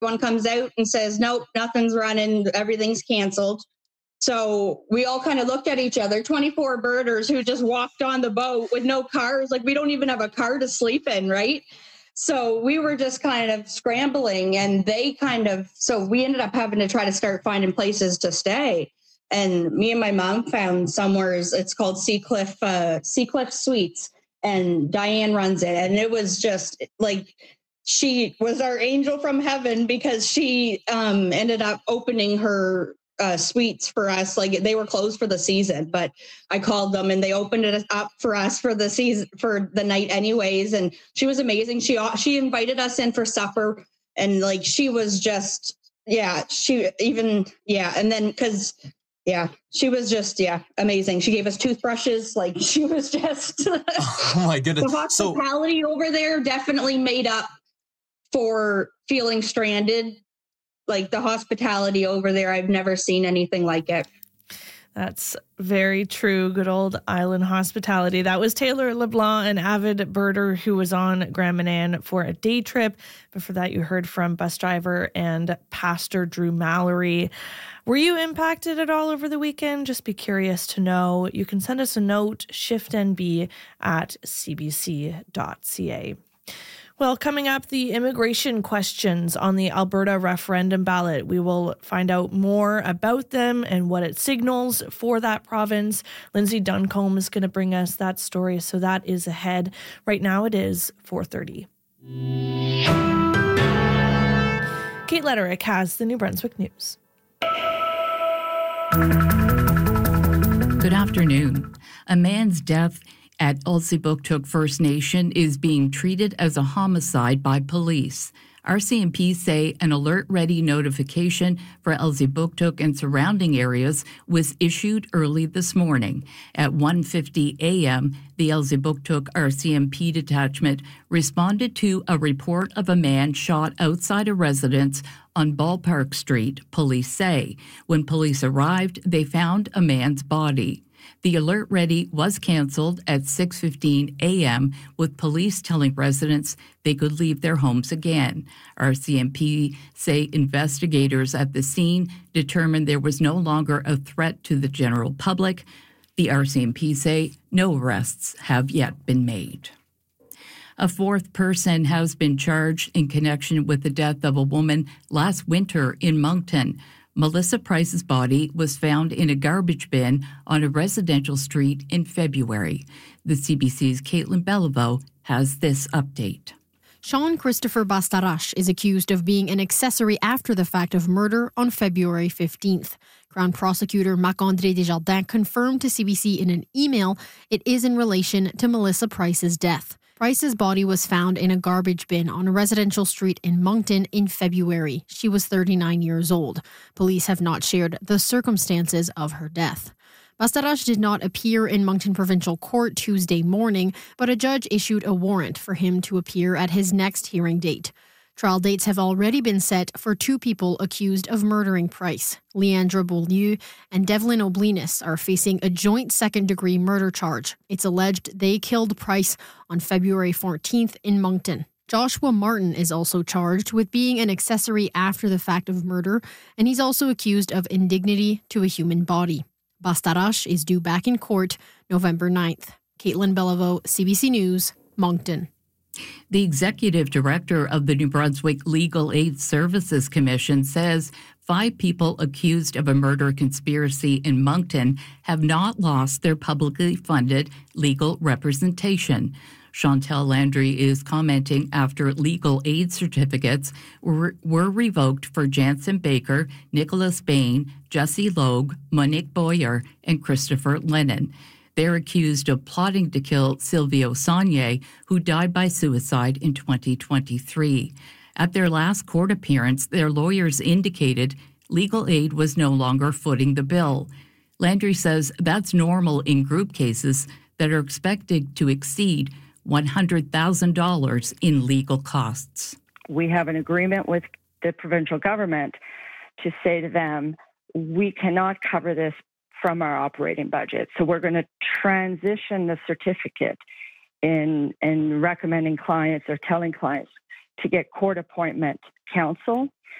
One comes out and says, nope, nothing's running, everything's canceled. So we all kind of looked at each other, 24 birders who just walked on the boat with no cars. Like, we don't even have a car to sleep in, right? So we were just kind of scrambling, and so we ended up having to try to start finding places to stay. And me and my mom found somewhere, it's called Seacliff Suites, and Diane runs it. And it was just like, she was our angel from heaven, because she ended up opening her suites for us. Like, they were closed for the season, but I called them and they opened it up for us for the season, for the night anyways. And she was amazing. She invited us in for supper, and like, she was just, and then she was just, amazing. She gave us toothbrushes. Like, she was just, oh my goodness. The hospitality over there definitely made up for feeling stranded. Like, the hospitality over there, I've never seen anything like it. That's very true. Good old island hospitality. That was Taylor LeBlanc, an avid birder who was on Grand Manan for a day trip. Before that, you heard from bus driver and pastor Drew Mallory. Were you impacted at all over the weekend? Just be curious to know. You can send us a note, shiftnb@cbc.ca. Well, coming up, the immigration questions on the Alberta referendum ballot. We will find out more about them and what it signals for that province. Lindsay Duncombe is going to bring us that story, so that is ahead. Right now it is 4:30. Kate Letterick has the New Brunswick News. Good afternoon. A man's death at Elsipogtog First Nation is being treated as a homicide by police. RCMP say an alert-ready notification for Elsipogtog and surrounding areas was issued early this morning. At 1:50 a.m., the Elsipogtog RCMP detachment responded to a report of a man shot outside a residence on Ballpark Street, police say. When police arrived, they found a man's body. The alert ready was canceled at 6:15 a.m., with police telling residents they could leave their homes again. RCMP say investigators at the scene determined there was no longer a threat to the general public. The RCMP say no arrests have yet been made. A fourth person has been charged in connection with the death of a woman last winter in Moncton. Melissa Price's body was found in a garbage bin on a residential street in February. The CBC's Caitlin Beliveau has this update. Sean Christopher Bastarache is accused of being an accessory after the fact of murder on February 15th. Crown Prosecutor Marc-André Desjardins confirmed to CBC in an email it is in relation to Melissa Price's death. Price's body was found in a garbage bin on a residential street in Moncton in February. She was 39 years old. Police have not shared the circumstances of her death. Bastarache did not appear in Moncton Provincial Court Tuesday morning, but a judge issued a warrant for him to appear at his next hearing date. Trial dates have already been set for two people accused of murdering Price. Leandra Beaulieu and Devlin Oblinus are facing a joint second-degree murder charge. It's alleged they killed Price on February 14th in Moncton. Joshua Martin is also charged with being an accessory after the fact of murder, and he's also accused of indignity to a human body. Bastarache is due back in court November 9th. Caitlin Beliveau, CBC News, Moncton. The executive director of the New Brunswick Legal Aid Services Commission says 5 people accused of a murder conspiracy in Moncton have not lost their publicly funded legal representation. Chantal Landry is commenting after legal aid certificates were revoked for Jansen Baker, Nicholas Bain, Jesse Logue, Monique Boyer, and Christopher Lennon. They're accused of plotting to kill Silvio Sagne, who died by suicide in 2023. At their last court appearance, their lawyers indicated legal aid was no longer footing the bill. Landry says that's normal in group cases that are expected to exceed $100,000 in legal costs. We have an agreement with the provincial government to say to them, we cannot cover this from our operating budget. So we're going to transition the certificate in recommending clients or telling clients to get court appointment counsel.